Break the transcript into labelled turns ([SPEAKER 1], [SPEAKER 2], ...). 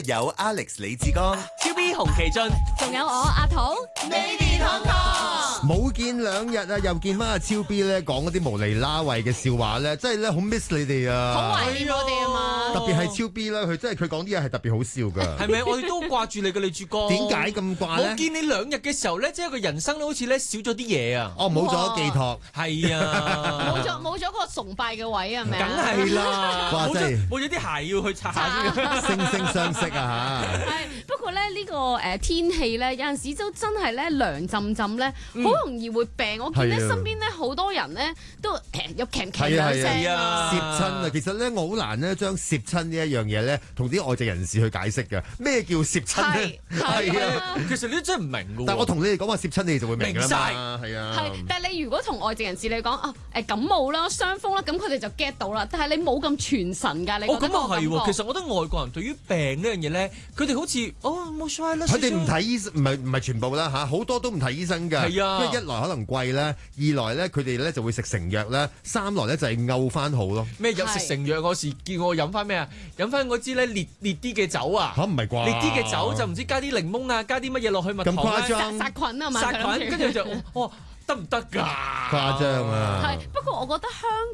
[SPEAKER 1] 日有 Alex 李志剛、
[SPEAKER 2] 超 B 洪奇俊，
[SPEAKER 3] 仲有我阿土。
[SPEAKER 2] Lady Tom Tom，
[SPEAKER 4] 冇見2日啊，又見翻阿超 B 咧講嗰啲無厘啦位嘅笑話咧，真係咧好 miss 你哋啊！
[SPEAKER 3] 好懷念我哋啊嘛，
[SPEAKER 4] 特別係超 B 啦，佢真係佢講啲嘢係特別好笑噶。
[SPEAKER 2] 係咪？我哋都掛住你嘅李志剛。
[SPEAKER 4] 點解咁掛咧？
[SPEAKER 2] 我見你2日嘅時候咧，即係個人生好似咧少咗啲嘢啊！
[SPEAKER 4] 哦，冇咗寄託。
[SPEAKER 2] 係啊，
[SPEAKER 3] 冇咗個崇拜嘅位係咪啊？
[SPEAKER 2] 梗係啦，
[SPEAKER 4] 哇真係
[SPEAKER 2] 冇咗啲鞋要去擦下先。
[SPEAKER 4] 惺惺相惜啊嚇！
[SPEAKER 3] 係不過咧呢個天氣咧有陣時都真係咧涼浸浸咧，好容易會病。我見咧身邊咧好多人咧都有咳咳兩聲
[SPEAKER 2] 啊，
[SPEAKER 4] 攝親啊！其實咧我好難咧將攝親呢一樣嘢咧同啲外籍人士去解釋嘅。咩叫攝親咧？
[SPEAKER 3] 係啊，
[SPEAKER 2] 其實你都真係唔明㗎喎。
[SPEAKER 4] 但係我同你哋講話攝親，你哋就會明㗎啦嘛。係啊。
[SPEAKER 3] 係，但係你如果同外籍人士你講感冒啦、傷風啦，咁佢哋就 get 到啦。但係你冇咁全神㗎，你覺得
[SPEAKER 2] 咁啊係喎。其
[SPEAKER 3] 實
[SPEAKER 2] 實我覺得外國人對於病呢樣嘢咧，佢哋好似冇所謂啦。
[SPEAKER 4] 佢哋唔睇醫生，唔係全部啦嚇，好多都唔睇醫生㗎。
[SPEAKER 2] 係啊，
[SPEAKER 4] 因為一來可能貴啦，二來咧佢哋咧就會食成藥啦，三來咧就係嘔翻好咯。
[SPEAKER 2] 咩有食成藥嗰時叫我飲翻咩啊？飲翻嗰支咧烈啲嘅酒啊！
[SPEAKER 4] 嚇唔係啩？
[SPEAKER 2] 烈啲嘅酒就唔知加啲檸檬啊，加啲乜嘢落去蜜糖
[SPEAKER 4] 咁誇張
[SPEAKER 3] 殺菌啊嘛，
[SPEAKER 2] 殺菌跟住就得唔得㗎？
[SPEAKER 4] 誇張啊！
[SPEAKER 3] 係不過我覺得香